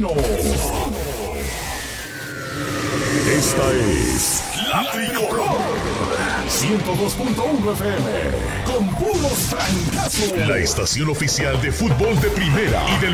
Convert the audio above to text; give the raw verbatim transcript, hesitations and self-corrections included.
Vecino. Esta es La Tricolor ciento dos punto uno F M con puros francazos. La estación oficial de fútbol de primera y del